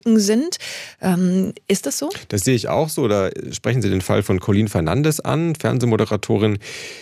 sind. Ist das so? Das sehe ich auch so. Da sprechen Sie den Fall von Colleen Fernandes an, Fernsehmoderatorin.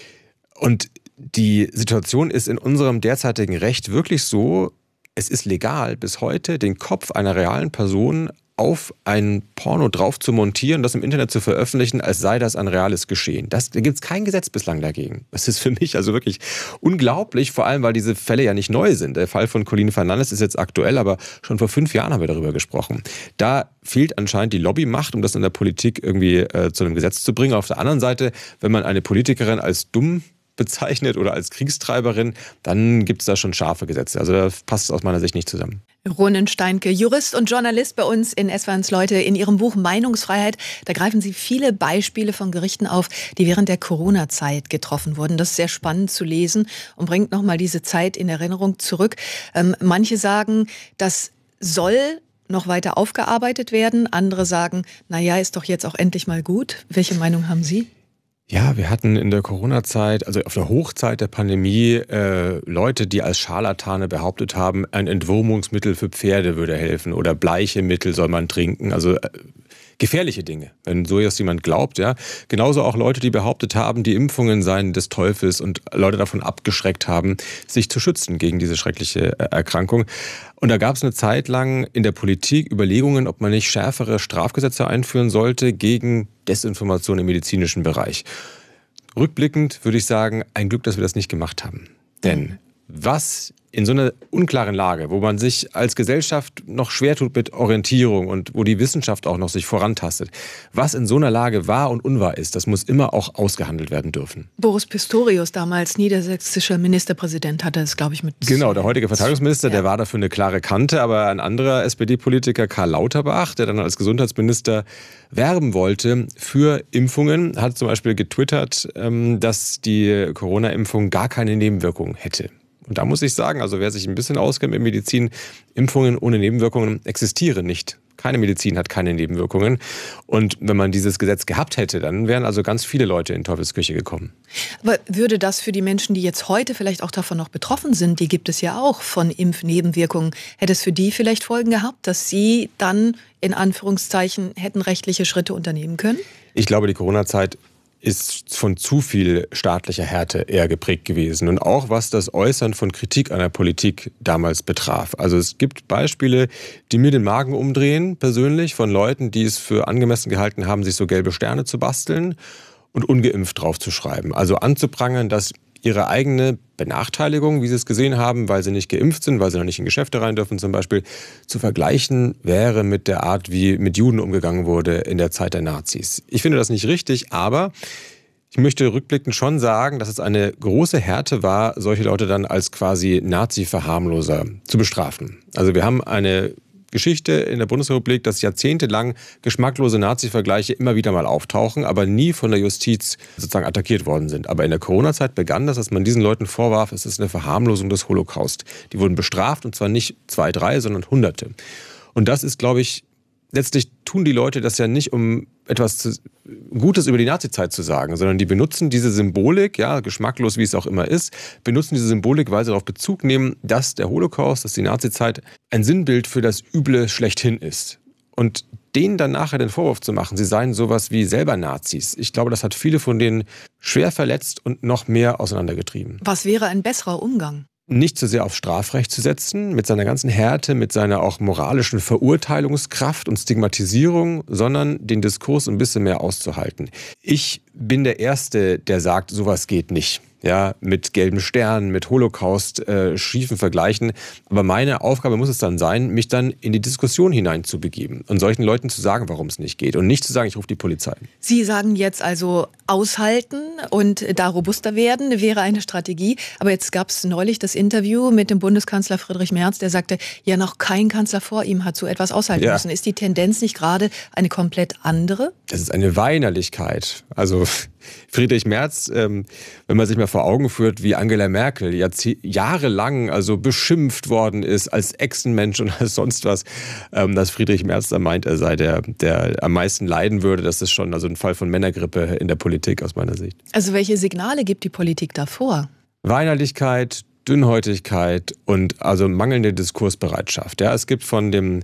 Und die Situation ist in unserem derzeitigen Recht wirklich so, es ist legal bis heute, den Kopf einer realen Person auf ein Porno drauf zu montieren, das im Internet zu veröffentlichen, als sei das ein reales Geschehen. Da gibt es kein Gesetz bislang dagegen. Das ist für mich also wirklich unglaublich, vor allem, weil diese Fälle ja nicht neu sind. Der Fall von Colleen Fernandes ist jetzt aktuell, aber schon vor 5 Jahren haben wir darüber gesprochen. Da fehlt anscheinend die Lobbymacht, um das in der Politik irgendwie zu einem Gesetz zu bringen. Auf der anderen Seite, wenn man eine Politikerin als dumm bezeichnet oder als Kriegstreiberin, dann gibt es da schon scharfe Gesetze. Also da passt es aus meiner Sicht nicht zusammen. Ronen Steinke, Jurist und Journalist bei uns in SWR1 Leute. In Ihrem Buch Meinungsfreiheit, da greifen Sie viele Beispiele von Gerichten auf, die während der Corona-Zeit getroffen wurden. Das ist sehr spannend zu lesen und bringt nochmal diese Zeit in Erinnerung zurück. Manche sagen, das soll noch weiter aufgearbeitet werden. Andere sagen, naja, ist doch jetzt auch endlich mal gut. Welche Meinung haben Sie? Ja, wir hatten in der Corona-Zeit, also auf der Hochzeit der Pandemie, Leute, die als Scharlatane behauptet haben, ein Entwurmungsmittel für Pferde würde helfen oder Bleichemittel soll man trinken. Also gefährliche Dinge, wenn so jetzt jemand glaubt. Ja. Genauso auch Leute, die behauptet haben, die Impfungen seien des Teufels und Leute davon abgeschreckt haben, sich zu schützen gegen diese schreckliche Erkrankung. Und da gab es eine Zeit lang in der Politik Überlegungen, ob man nicht schärfere Strafgesetze einführen sollte gegen Desinformation im medizinischen Bereich. Rückblickend würde ich sagen, ein Glück, dass wir das nicht gemacht haben. Denn was in so einer unklaren Lage, wo man sich als Gesellschaft noch schwer tut mit Orientierung und wo die Wissenschaft auch noch sich vorantastet, was in so einer Lage wahr und unwahr ist, das muss immer auch ausgehandelt werden dürfen. Boris Pistorius, damals niedersächsischer Ministerpräsident, hatte es, glaube ich, mit... Genau, der heutige Verteidigungsminister, der war dafür eine klare Kante, aber ein anderer SPD-Politiker, Karl Lauterbach, der dann als Gesundheitsminister werben wollte für Impfungen, hat zum Beispiel getwittert, dass die Corona-Impfung gar keine Nebenwirkungen hätte. Und da muss ich sagen, also wer sich ein bisschen auskennt mit Medizin, Impfungen ohne Nebenwirkungen existieren nicht. Keine Medizin hat keine Nebenwirkungen. Und wenn man dieses Gesetz gehabt hätte, dann wären also ganz viele Leute in Teufelsküche gekommen. Aber würde das für die Menschen, die jetzt heute vielleicht auch davon noch betroffen sind, die gibt es ja auch von Impfnebenwirkungen, hätte es für die vielleicht Folgen gehabt, dass sie dann in Anführungszeichen hätten rechtliche Schritte unternehmen können? Ich glaube, die Corona-Zeit ist von zu viel staatlicher Härte eher geprägt gewesen. Und auch was das Äußern von Kritik an der Politik damals betraf. Also es gibt Beispiele, die mir den Magen umdrehen, persönlich, von Leuten, die es für angemessen gehalten haben, sich so gelbe Sterne zu basteln und ungeimpft draufzuschreiben. Also anzuprangern, dass ihre eigene Benachteiligung, wie sie es gesehen haben, weil sie nicht geimpft sind, weil sie noch nicht in Geschäfte rein dürfen zum Beispiel, zu vergleichen wäre mit der Art, wie mit Juden umgegangen wurde in der Zeit der Nazis. Ich finde das nicht richtig, aber ich möchte rückblickend schon sagen, dass es eine große Härte war, solche Leute dann als quasi Nazi-Verharmloser zu bestrafen. Also wir haben eine Geschichte in der Bundesrepublik, dass jahrzehntelang geschmacklose Nazi-Vergleiche immer wieder mal auftauchen, aber nie von der Justiz sozusagen attackiert worden sind. Aber in der Corona-Zeit begann das, dass man diesen Leuten vorwarf, es ist eine Verharmlosung des Holocaust. Die wurden bestraft und zwar nicht 2, 3, sondern Hunderte. Und das ist, glaube ich, letztlich tun die Leute das ja nicht, um etwas Gutes über die Nazizeit zu sagen, sondern die benutzen diese Symbolik, ja, geschmacklos wie es auch immer ist, benutzen diese Symbolik, weil sie darauf Bezug nehmen, dass der Holocaust, dass die Nazizeit ein Sinnbild für das Üble schlechthin ist. Und denen dann nachher den Vorwurf zu machen, sie seien sowas wie selber Nazis, ich glaube, das hat viele von denen schwer verletzt und noch mehr auseinandergetrieben. Was wäre ein besserer Umgang? Nicht zu sehr auf Strafrecht zu setzen, mit seiner ganzen Härte, mit seiner auch moralischen Verurteilungskraft und Stigmatisierung, sondern den Diskurs ein bisschen mehr auszuhalten. Ich bin der Erste, der sagt, sowas geht nicht. Ja, mit gelben Sternen, mit Holocaust, schiefen Vergleichen. Aber meine Aufgabe muss es dann sein, mich dann in die Diskussion hineinzubegeben und solchen Leuten zu sagen, warum es nicht geht und nicht zu sagen, ich rufe die Polizei. Sie sagen jetzt also aushalten und da robuster werden, wäre eine Strategie. Aber jetzt gab es neulich das Interview mit dem Bundeskanzler Friedrich Merz, der sagte, ja, noch kein Kanzler vor ihm hat so etwas aushalten müssen. Ist die Tendenz nicht gerade eine komplett andere? Das ist eine Weinerlichkeit. Also Friedrich Merz, wenn man sich mal vor Augen führt, wie Angela Merkel jahrelang also beschimpft worden ist als Echsenmensch und als sonst was, dass Friedrich Merz da meint, er sei der am meisten leiden würde, das ist schon also ein Fall von Männergrippe in der Politik aus meiner Sicht. Also welche Signale gibt die Politik davor? Weinerlichkeit, Dünnhäutigkeit und also mangelnde Diskursbereitschaft. Ja, es gibt von dem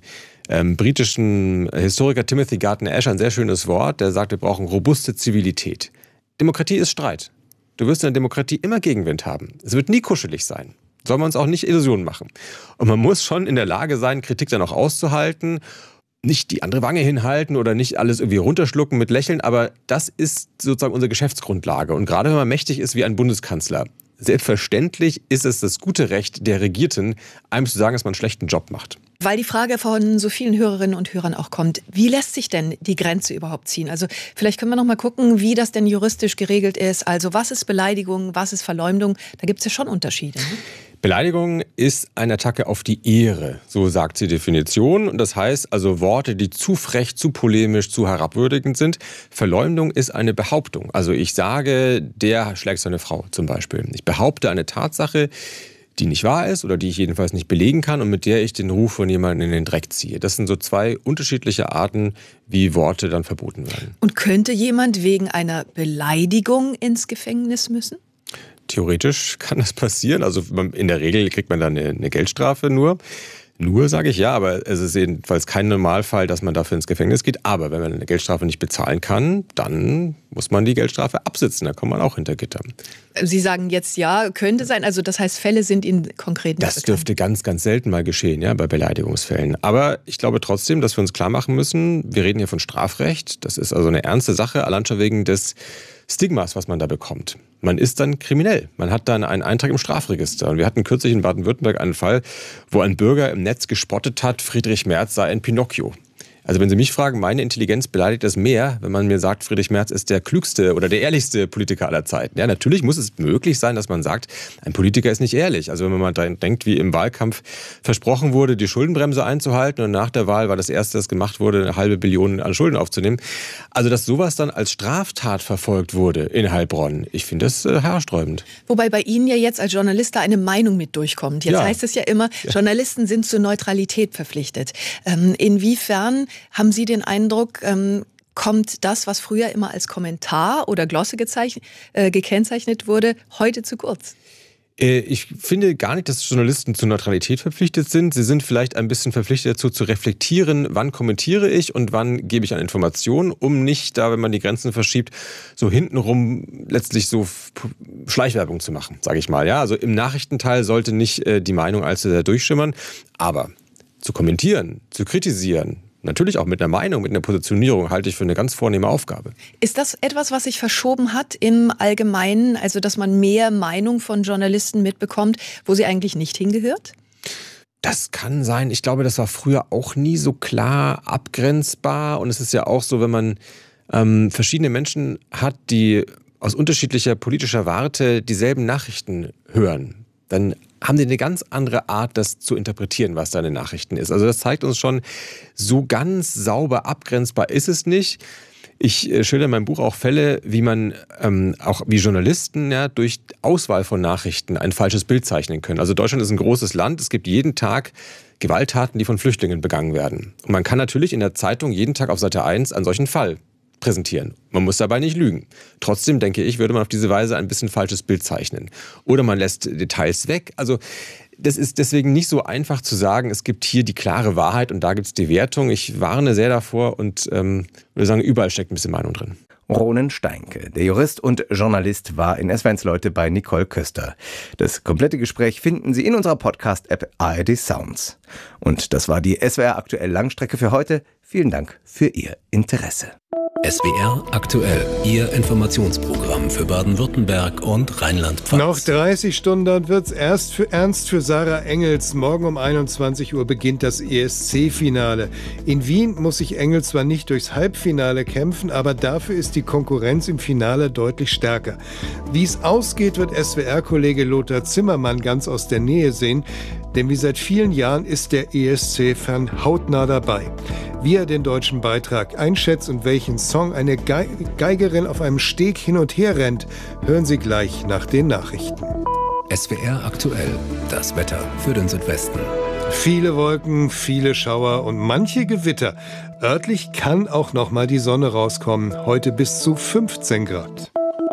britischen Historiker Timothy Garton-Ash ein sehr schönes Wort, der sagt, wir brauchen robuste Zivilität. Demokratie ist Streit. Du wirst in der Demokratie immer Gegenwind haben. Es wird nie kuschelig sein. Sollen wir uns auch nicht Illusionen machen. Und man muss schon in der Lage sein, Kritik dann auch auszuhalten, nicht die andere Wange hinhalten oder nicht alles irgendwie runterschlucken mit Lächeln, aber das ist sozusagen unsere Geschäftsgrundlage. Und gerade wenn man mächtig ist wie ein Bundeskanzler, selbstverständlich ist es das gute Recht der Regierten, einem zu sagen, dass man einen schlechten Job macht. Weil die Frage von so vielen Hörerinnen und Hörern auch kommt, wie lässt sich denn die Grenze überhaupt ziehen? Also vielleicht können wir noch mal gucken, wie das denn juristisch geregelt ist. Also was ist Beleidigung, was ist Verleumdung? Da gibt es ja schon Unterschiede. Ne? Beleidigung ist eine Attacke auf die Ehre, so sagt die Definition. Und das heißt also Worte, die zu frech, zu polemisch, zu herabwürdigend sind. Verleumdung ist eine Behauptung. Also ich sage, der schlägt seine Frau zum Beispiel. Ich behaupte eine Tatsache, die nicht wahr ist oder die ich jedenfalls nicht belegen kann und mit der ich den Ruf von jemandem in den Dreck ziehe. Das sind so zwei unterschiedliche Arten, wie Worte dann verboten werden. Und könnte jemand wegen einer Beleidigung ins Gefängnis müssen? Theoretisch kann das passieren. Also in der Regel kriegt man dann eine Geldstrafe nur. Nur sage ich ja, aber es ist jedenfalls kein Normalfall, dass man dafür ins Gefängnis geht. Aber wenn man eine Geldstrafe nicht bezahlen kann, dann muss man die Geldstrafe absitzen. Da kommt man auch hinter Gitter. Sie sagen jetzt ja, könnte sein. Also das heißt, Fälle sind Ihnen konkret nicht bekannt. Das dürfte ganz, ganz selten mal geschehen, ja, bei Beleidigungsfällen. Aber ich glaube trotzdem, dass wir uns klar machen müssen, wir reden hier von Strafrecht. Das ist also eine ernste Sache, allein schon wegen des Stigmas, was man da bekommt. Man ist dann kriminell. Man hat dann einen Eintrag im Strafregister. Und wir hatten kürzlich in Baden-Württemberg einen Fall, wo ein Bürger im Netz gespottet hat, Friedrich Merz sei ein Pinocchio. Also wenn Sie mich fragen, meine Intelligenz beleidigt das mehr, wenn man mir sagt, Friedrich Merz ist der klügste oder der ehrlichste Politiker aller Zeiten. Ja, natürlich muss es möglich sein, dass man sagt, ein Politiker ist nicht ehrlich. Also wenn man mal denkt, wie im Wahlkampf versprochen wurde, die Schuldenbremse einzuhalten und nach der Wahl war das Erste, das gemacht wurde, 1 halbe Billion an Schulden aufzunehmen. Also dass sowas dann als Straftat verfolgt wurde in Heilbronn, ich finde das haarsträubend. Wobei bei Ihnen ja jetzt als Journalist da eine Meinung mit durchkommt. Jetzt heißt es ja immer, Journalisten sind zur Neutralität verpflichtet. Inwiefern haben Sie den Eindruck, kommt das, was früher immer als Kommentar oder Glosse gekennzeichnet wurde, heute zu kurz? Ich finde gar nicht, dass Journalisten zur Neutralität verpflichtet sind. Sie sind vielleicht ein bisschen verpflichtet dazu, zu reflektieren, wann kommentiere ich und wann gebe ich an Informationen, um nicht da, wenn man die Grenzen verschiebt, so hintenrum letztlich so Schleichwerbung zu machen, sage ich mal. Ja, also im Nachrichtenteil sollte nicht die Meinung allzu sehr durchschimmern, aber zu kommentieren, zu kritisieren, natürlich auch mit einer Meinung, mit einer Positionierung halte ich für eine ganz vornehme Aufgabe. Ist das etwas, was sich verschoben hat im Allgemeinen, also dass man mehr Meinung von Journalisten mitbekommt, wo sie eigentlich nicht hingehört? Das kann sein. Ich glaube, das war früher auch nie so klar abgrenzbar. Und es ist ja auch so, wenn man verschiedene Menschen hat, die aus unterschiedlicher politischer Warte dieselben Nachrichten hören, dann haben die eine ganz andere Art, das zu interpretieren, was da in den Nachrichten ist. Also das zeigt uns schon, so ganz sauber abgrenzbar ist es nicht. Ich schildere in meinem Buch auch Fälle, wie man auch wie Journalisten durch Auswahl von Nachrichten ein falsches Bild zeichnen können. Also Deutschland ist ein großes Land. Es gibt jeden Tag Gewalttaten, die von Flüchtlingen begangen werden. Und man kann natürlich in der Zeitung jeden Tag auf Seite 1 einen solchen Fall präsentieren. Man muss dabei nicht lügen. Trotzdem, denke ich, würde man auf diese Weise ein bisschen falsches Bild zeichnen. Oder man lässt Details weg. Also das ist deswegen nicht so einfach zu sagen, es gibt hier die klare Wahrheit und da gibt es die Wertung. Ich warne sehr davor und würde sagen, überall steckt ein bisschen Meinung drin. Ronen Steinke, der Jurist und Journalist, war in SWR1 Leute bei Nicole Köster. Das komplette Gespräch finden Sie in unserer Podcast-App ARD Sounds. Und das war die SWR aktuell Langstrecke für heute. Vielen Dank für Ihr Interesse. SWR aktuell, Ihr Informationsprogramm für Baden-Württemberg und Rheinland-Pfalz. Noch 30 Stunden wird's ernst für Sarah Engels. Morgen um 21 Uhr beginnt das ESC-Finale. In Wien muss sich Engels zwar nicht durchs Halbfinale kämpfen, aber dafür ist die Konkurrenz im Finale deutlich stärker. Wie es ausgeht, wird SWR-Kollege Lothar Zimmermann ganz aus der Nähe sehen. Denn wie seit vielen Jahren ist der ESC-Fan hautnah dabei. Wie er den deutschen Beitrag einschätzt und welchen Song eine Geigerin auf einem Steg hin und her rennt, hören Sie gleich nach den Nachrichten. SWR aktuell, das Wetter für den Südwesten. Viele Wolken, viele Schauer und manche Gewitter. Örtlich kann auch noch mal die Sonne rauskommen. Heute bis zu 15 Grad.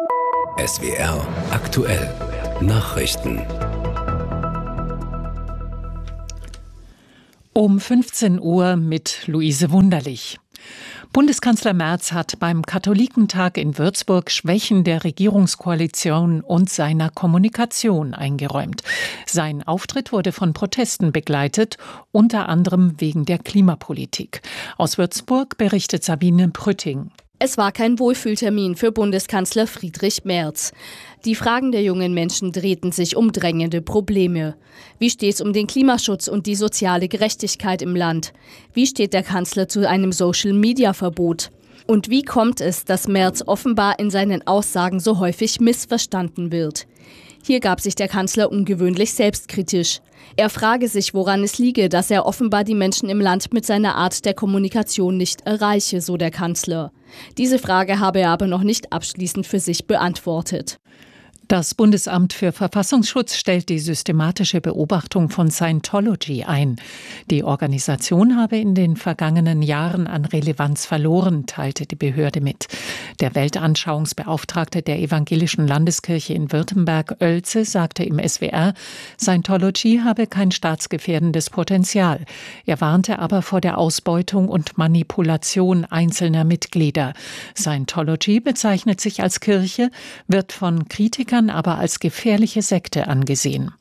SWR aktuell, Nachrichten. Um 15 Uhr mit Luise Wunderlich. Bundeskanzler Merz hat beim Katholikentag in Würzburg Schwächen der Regierungskoalition und seiner Kommunikation eingeräumt. Sein Auftritt wurde von Protesten begleitet, unter anderem wegen der Klimapolitik. Aus Würzburg berichtet Sabine Prütting. Es war kein Wohlfühltermin für Bundeskanzler Friedrich Merz. Die Fragen der jungen Menschen drehten sich um drängende Probleme. Wie steht es um den Klimaschutz und die soziale Gerechtigkeit im Land? Wie steht der Kanzler zu einem Social-Media-Verbot? Und wie kommt es, dass Merz offenbar in seinen Aussagen so häufig missverstanden wird? Hier gab sich der Kanzler ungewöhnlich selbstkritisch. Er frage sich, woran es liege, dass er offenbar die Menschen im Land mit seiner Art der Kommunikation nicht erreiche, so der Kanzler. Diese Frage habe er aber noch nicht abschließend für sich beantwortet. Das Bundesamt für Verfassungsschutz stellt die systematische Beobachtung von Scientology ein. Die Organisation habe in den vergangenen Jahren an Relevanz verloren, teilte die Behörde mit. Der Weltanschauungsbeauftragte der Evangelischen Landeskirche in Württemberg, Oelze, sagte im SWR, Scientology habe kein staatsgefährdendes Potenzial. Er warnte aber vor der Ausbeutung und Manipulation einzelner Mitglieder. Scientology bezeichnet sich als Kirche, wird von Kritikern aber als gefährliche Sekte angesehen.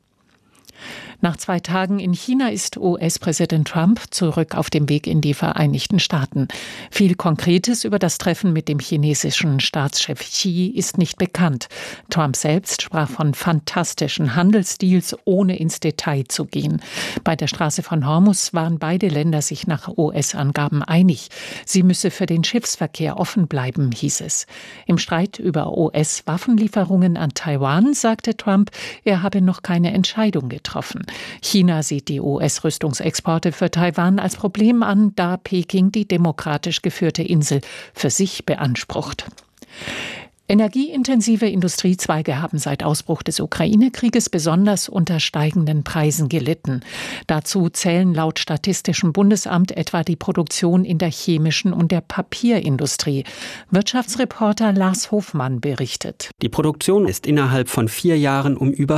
Nach 2 Tagen in China ist US-Präsident Trump zurück auf dem Weg in die Vereinigten Staaten. Viel Konkretes über das Treffen mit dem chinesischen Staatschef Xi ist nicht bekannt. Trump selbst sprach von fantastischen Handelsdeals, ohne ins Detail zu gehen. Bei der Straße von Hormuz waren beide Länder sich nach US-Angaben einig. Sie müsse für den Schiffsverkehr offen bleiben, hieß es. Im Streit über US-Waffenlieferungen an Taiwan sagte Trump, er habe noch keine Entscheidung getroffen. China sieht die US-Rüstungsexporte für Taiwan als Problem an, da Peking die demokratisch geführte Insel für sich beansprucht. Energieintensive Industriezweige haben seit Ausbruch des Ukraine-Krieges besonders unter steigenden Preisen gelitten. Dazu zählen laut Statistischem Bundesamt etwa die Produktion in der chemischen und der Papierindustrie. Wirtschaftsreporter Lars Hofmann berichtet. Die Produktion ist innerhalb von 4 Jahren um über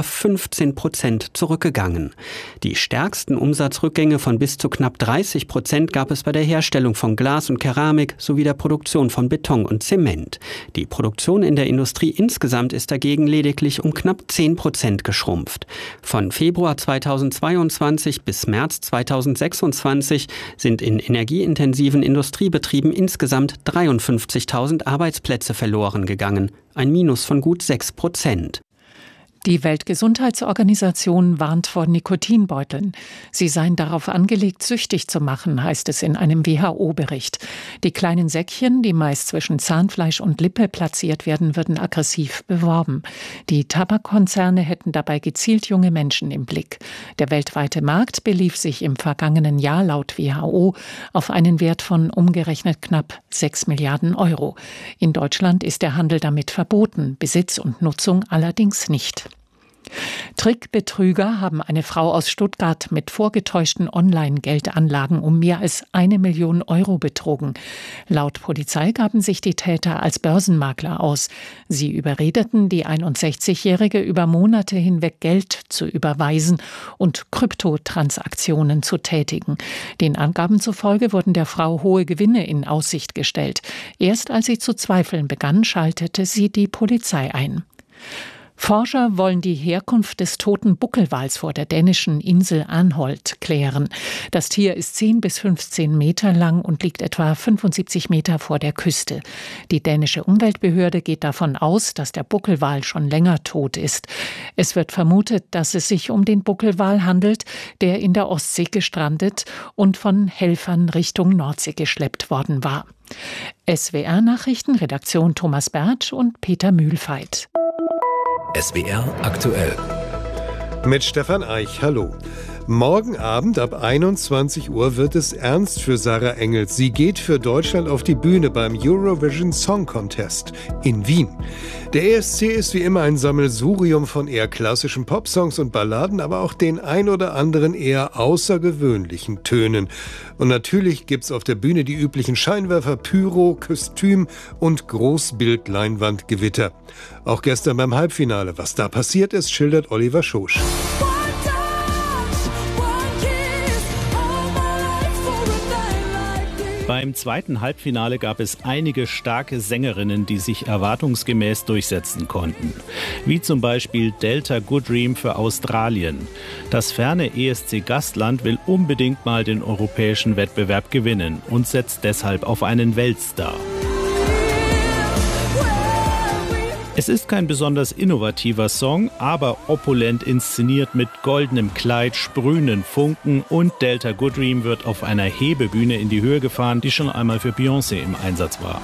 15% zurückgegangen. Die stärksten Umsatzrückgänge von bis zu knapp 30% gab es bei der Herstellung von Glas und Keramik sowie der Produktion von Beton und Zement. Die Produktion in der Industrie insgesamt ist dagegen lediglich um knapp 10% geschrumpft. Von Februar 2022 bis März 2026 sind in energieintensiven Industriebetrieben insgesamt 53.000 Arbeitsplätze verloren gegangen, ein Minus von gut 6%. Die Weltgesundheitsorganisation warnt vor Nikotinbeuteln. Sie seien darauf angelegt, süchtig zu machen, heißt es in einem WHO-Bericht. Die kleinen Säckchen, die meist zwischen Zahnfleisch und Lippe platziert werden, würden aggressiv beworben. Die Tabakkonzerne hätten dabei gezielt junge Menschen im Blick. Der weltweite Markt belief sich im vergangenen Jahr laut WHO auf einen Wert von umgerechnet knapp 6 Milliarden Euro. In Deutschland ist der Handel damit verboten, Besitz und Nutzung allerdings nicht. Trickbetrüger haben eine Frau aus Stuttgart mit vorgetäuschten Online-Geldanlagen um mehr als 1 Million Euro betrogen. Laut Polizei gaben sich die Täter als Börsenmakler aus. Sie überredeten die 61-Jährige über Monate hinweg Geld zu überweisen und Kryptotransaktionen zu tätigen. Den Angaben zufolge wurden der Frau hohe Gewinne in Aussicht gestellt. Erst als sie zu zweifeln begann, schaltete sie die Polizei ein. Forscher wollen die Herkunft des toten Buckelwals vor der dänischen Insel Anholt klären. Das Tier ist 10 bis 15 Meter lang und liegt etwa 75 Meter vor der Küste. Die dänische Umweltbehörde geht davon aus, dass der Buckelwal schon länger tot ist. Es wird vermutet, dass es sich um den Buckelwal handelt, der in der Ostsee gestrandet und von Helfern Richtung Nordsee geschleppt worden war. SWR-Nachrichten, Redaktion Thomas Bertsch und Peter Mühlfeit. SWR aktuell. Mit Stefan Eich, hallo. Morgen Abend ab 21 Uhr wird es ernst für Sarah Engels. Sie geht für Deutschland auf die Bühne beim Eurovision Song Contest in Wien. Der ESC ist wie immer ein Sammelsurium von eher klassischen Popsongs und Balladen, aber auch den ein oder anderen eher außergewöhnlichen Tönen. Und natürlich gibt's auf der Bühne die üblichen Scheinwerfer, Pyro, Kostüm und Großbildleinwandgewitter. Auch gestern beim Halbfinale. Was da passiert ist, schildert Oliver Schosch. Beim zweiten Halbfinale gab es einige starke Sängerinnen, die sich erwartungsgemäß durchsetzen konnten. Wie zum Beispiel Delta Goodrem für Australien. Das ferne ESC-Gastland will unbedingt mal den europäischen Wettbewerb gewinnen und setzt deshalb auf einen Weltstar. Es ist kein besonders innovativer Song, aber opulent inszeniert mit goldenem Kleid, sprühenden Funken, und Delta Goodrem wird auf einer Hebebühne in die Höhe gefahren, die schon einmal für Beyoncé im Einsatz war.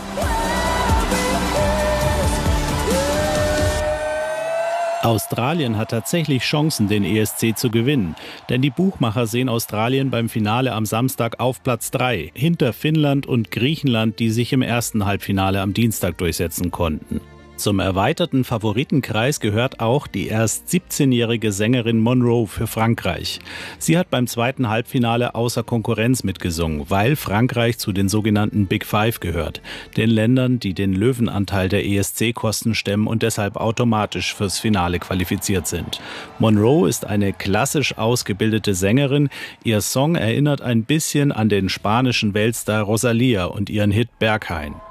Australien hat tatsächlich Chancen, den ESC zu gewinnen. Denn die Buchmacher sehen Australien beim Finale am Samstag auf Platz 3, hinter Finnland und Griechenland, die sich im ersten Halbfinale am Dienstag durchsetzen konnten. Zum erweiterten Favoritenkreis gehört auch die erst 17-jährige Sängerin Monroe für Frankreich. Sie hat beim zweiten Halbfinale außer Konkurrenz mitgesungen, weil Frankreich zu den sogenannten Big Five gehört, den Ländern, die den Löwenanteil der ESC-Kosten stemmen und deshalb automatisch fürs Finale qualifiziert sind. Monroe ist eine klassisch ausgebildete Sängerin. Ihr Song erinnert ein bisschen an den spanischen Weltstar Rosalía und ihren Hit Berghain.